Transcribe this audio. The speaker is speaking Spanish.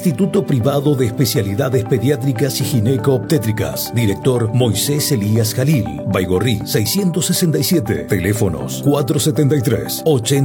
Instituto Privado de Especialidades Pediátricas y Gineco-Obstétricas. Director Moisés Elías Jalil. Baigorrí 667. Teléfonos 473 80.